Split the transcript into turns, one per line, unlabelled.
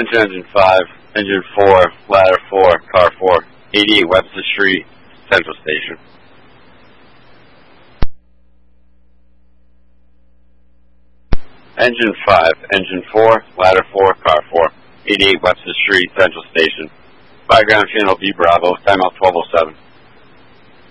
Attention engine 5, engine 4, ladder 4, car 4, 88 Webster Street, Central Station. Engine 5, engine 4, ladder 4, car 4, 88 Webster Street, Central Station. Background channel B Bravo, timeout 1207.